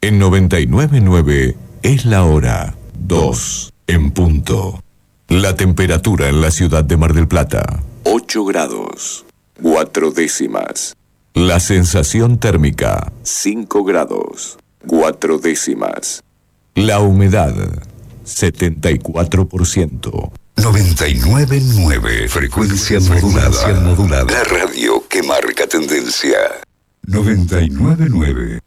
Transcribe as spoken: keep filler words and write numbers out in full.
En noventa y nueve punto nueve es la hora dos en punto. La temperatura en la ciudad de Mar del Plata, ocho grados, cuatro décimas. La sensación térmica, cinco grados, cuatro décimas. La humedad, setenta y cuatro por ciento. noventa y nueve punto nueve, frecuencia modulada. modulada. La radio que marca tendencia. noventa y nueve punto nueve.